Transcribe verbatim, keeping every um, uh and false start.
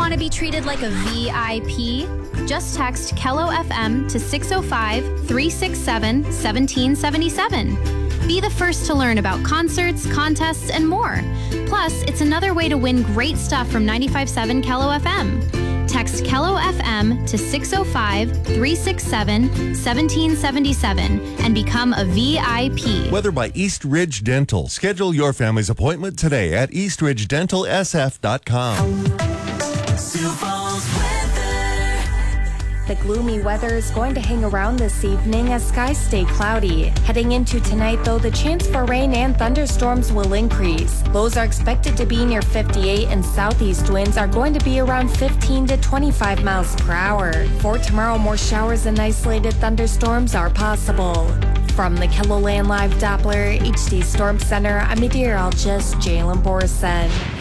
Want to be treated like a V I P? Just text Kello F M to six oh five, three six seven, one seven seven seven. Be the first to learn about concerts, contests, and more. Plus, it's another way to win great stuff from ninety-five point seven Kello F M. Text Kello F M to six oh five, three six seven, one seven seven seven and become a V I P. Weather by East Ridge Dental. Schedule your family's appointment today at east ridge dental s f dot com. Sioux Falls weather. The gloomy weather is going to hang around this evening as skies stay cloudy. Heading into tonight, though, the chance for rain and thunderstorms will increase. Lows are expected to be near fifty-eight, and southeast winds are going to be around fifteen to twenty-five miles per hour. For tomorrow, more showers and isolated thunderstorms are possible. From the KELOLAND Live Doppler H D Storm Center, I'm meteorologist Jalen Borison.